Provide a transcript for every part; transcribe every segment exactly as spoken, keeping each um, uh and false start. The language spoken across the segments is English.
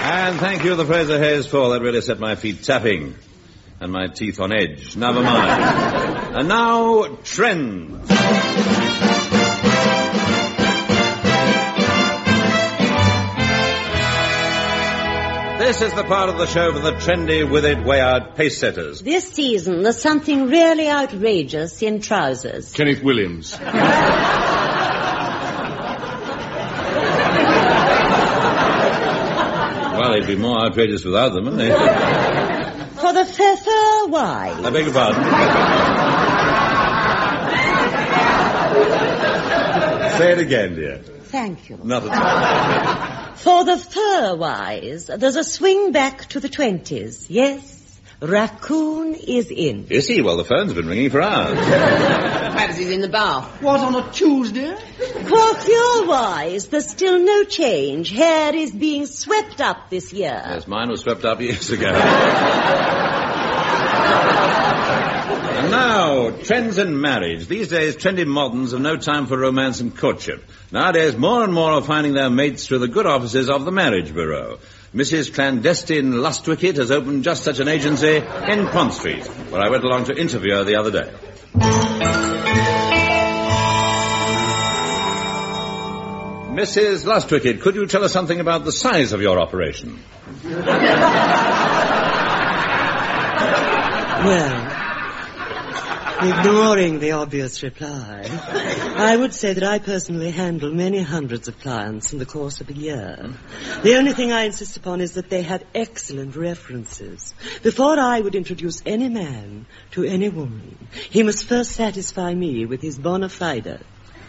And thank you, the Fraser Hayes Fall. That really set my feet tapping and my teeth on edge. Never mind. And now, trends. This is the part of the show for the trendy, with-it, way-out pace-setters. This season, there's something really outrageous in trousers. Kenneth Williams. Well, he'd be more outrageous without them, wouldn't he? For the fur wise. I beg your pardon. Say it again, dear. Thank you. Not at all. For the fur-wise, there's a swing back to the twenties. Yes, Raccoon is in. Is he? Well, the phone's been ringing for hours. Perhaps he's in the bath. What, on a Tuesday? Coiffure-wise, there's still no change. Hair is being swept up this year. Yes, mine was swept up years ago. And now, trends in marriage. These days, trendy moderns have no time for romance and courtship. Nowadays, more and more are finding their mates through the good offices of the Marriage Bureau. Missus Clandestine Lustwicket has opened just such an agency in Pont Street, where I went along to interview her the other day. Missus Lustwicket, could you tell us something about the size of your operation? Well, ignoring the obvious reply, I would say that I personally handle many hundreds of clients in the course of a year. The only thing I insist upon is that they have excellent references. Before I would introduce any man to any woman, he must first satisfy me with his bona fide.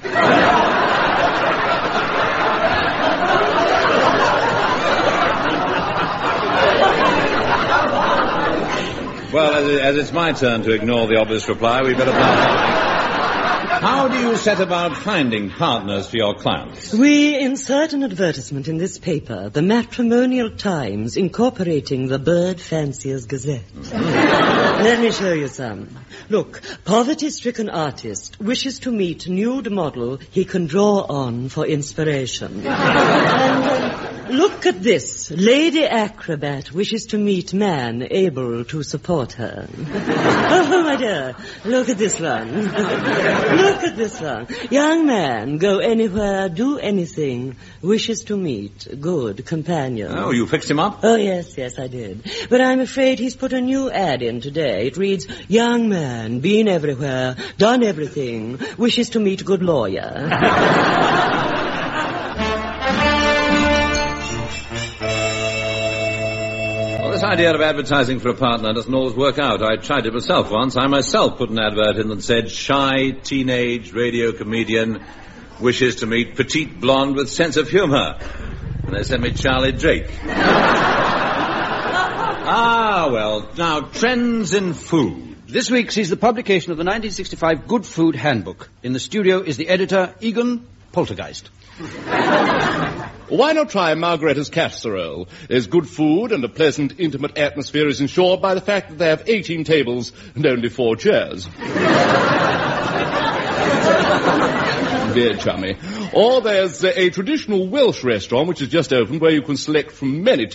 Well, as, it, as it's my turn to ignore the obvious reply, we better plan. How do you set about finding partners for your clients? We insert an advertisement in this paper, the Matrimonial Times, incorporating the Bird Fancier's Gazette. Mm-hmm. Let me show you some. Look, poverty-stricken artist wishes to meet nude model he can draw on for inspiration. And, uh, look at this. Lady acrobat wishes to meet man able to support her. Oh, my dear, look at this one. Look at this one. Young man, go anywhere, do anything, wishes to meet good companion. Oh, you fixed him up? Oh, yes, yes, I did. But I'm afraid he's put a new ad in today. It reads, young man, been everywhere, done everything, wishes to meet good lawyer. This idea of advertising for a partner doesn't always work out. I tried it myself once. I myself put an advert in that said, shy, teenage, radio comedian, wishes to meet petite blonde with sense of humor. And they sent me Charlie Drake. Ah, well, now, trends in food. This week sees the publication of the nineteen sixty-five Good Food Handbook. In the studio is the editor, Egon Poltergeist. Why not try Margaretta's casserole? There's good food and a pleasant, intimate atmosphere is ensured by the fact that they have eighteen tables and only four chairs. Dear chummy. Or there's uh, a traditional Welsh restaurant which has just opened where you can select from many